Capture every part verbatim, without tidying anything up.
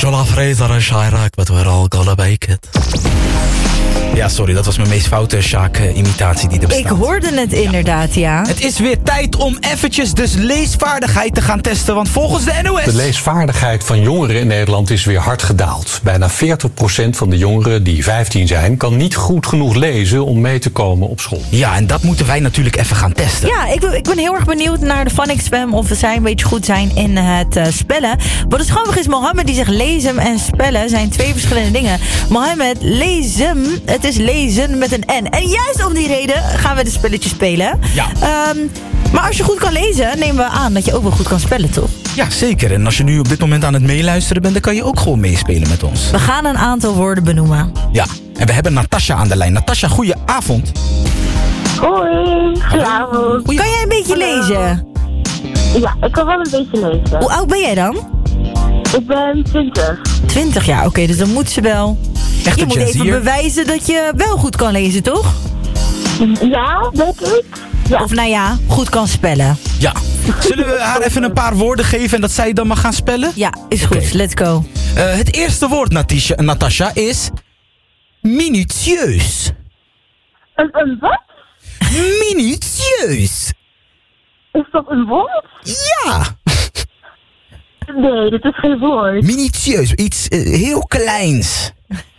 Angela Fraser en Chirac, but we're all gonna make it. Ja, sorry, dat was mijn meest foute Sjaak-imitatie die er bestaat. Ik hoorde het inderdaad, ja. Het is weer tijd om eventjes dus leesvaardigheid te gaan testen, want volgens de N O S... De leesvaardigheid van jongeren in Nederland is weer hard gedaald. Bijna veertig procent van de jongeren die vijftien zijn kan niet goed genoeg lezen om mee te komen op school. Ja, en dat moeten wij natuurlijk even gaan testen. Ja, ik, ik ben heel erg benieuwd naar de Phonics-fam of zij een beetje goed zijn in het uh, spellen. Wat dus grappig is, Mohammed die zegt lezen en spellen zijn twee verschillende dingen. Mohammed, lezen, het is lezen met een N. En juist om die reden gaan we de spelletjes spelen. Ja. Um, maar als je goed kan lezen, nemen we aan dat je ook wel goed kan spellen, toch? Ja, zeker. En als je nu op dit moment aan het meeluisteren bent, dan kan je ook gewoon meespelen met ons. We gaan een aantal woorden benoemen. Ja, en we hebben Natasja aan de lijn. Natasja, goeie avond. Hoi, goedenavond. Kan jij een beetje lezen? Ja, ik kan wel een beetje lezen. Hoe oud ben jij dan? Ik ben twintig. twintig jaar, oké, okay, dus dan moet ze wel... Echt je moet even hier. bewijzen dat je wel goed kan lezen, toch? Ja, denk ik. Ja. Of nou ja, goed kan spellen. Ja. Zullen we haar even een paar woorden geven en dat zij dan mag gaan spellen? Ja, is goed. Okay. Let's go. Uh, het eerste woord, Natasja, Natasja, is... minutieus. Een, een wat? Minutieus. Is dat een woord? Ja. Nee, dit is geen woord. Minutieus. Iets uh, heel kleins.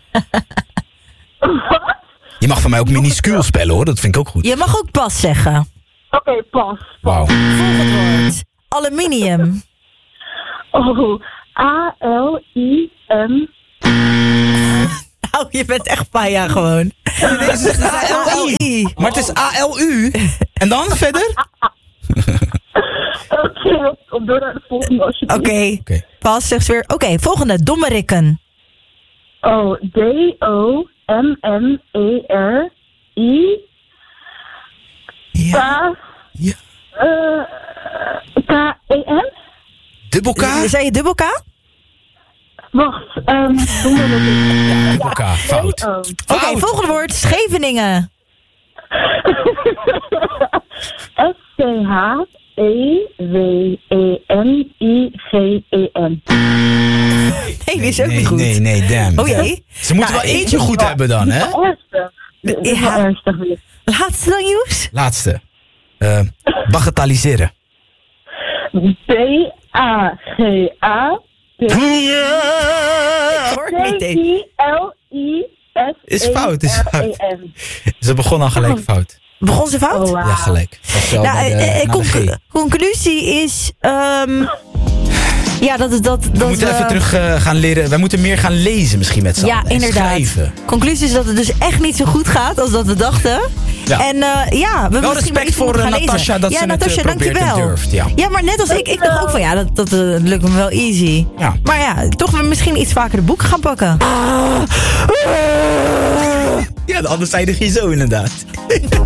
Wat? Je mag van mij ook minuscuul spellen, hoor. Dat vind ik ook goed. Je mag ook pas zeggen. Oké, okay, pas. Wauw. Volgend woord. Aluminium. Oh, A L I M. Nou, je bent echt paja gewoon. Nee, ze zegt A L I. Maar het is A L U. En dan verder? Oké, okay, op door naar de volgende alsjeblieft. Oké, okay. okay. Pas zegt ze weer. Oké, okay, volgende. Dommerikken. Oh, D O M M E R I. Ja. Ja. Uh, K E N? Dubbel K? Zei je dubbel K? Wacht, um, doen we dat niet. Ja, dubbel K, fout. Oké, okay, volgende woord. Scheveningen. S C H E W E N I G E N. Nee, die is ook nee, niet goed. Nee, nee, damn. Oh jee. Ze moeten nou, wel eentje goed ja, hebben dan, hè? Dat is wel ernstig. Dat is wel ernstig weer. Laatste dan, Joes? Laatste. Uh, bagatelliseren. B A G A T I L I S E Is fout, is fout. N. Ze begon al gelijk fout. Begon ze fout? Oh, wow. Ja, gelijk. Nou, de, eh, conc- conclusie is... Um, ja, dat het dat, dat we moeten we... even terug uh, gaan leren. Wij moeten meer gaan lezen misschien met z'n allen. Ja, inderdaad. Schrijven. Conclusie is dat het dus echt niet zo goed gaat als dat we dachten. Ja. En uh, ja, we wel respect voor uh, Natasja dat ja, ze Natasja, het uh, probeert en durft. Ja. ja, maar net als ik, ik dacht ook van ja, dat, dat uh, lukt me wel easy. Ja. Maar ja, toch we misschien iets vaker de boek gaan pakken. Ja, de andere zijde ging zo inderdaad.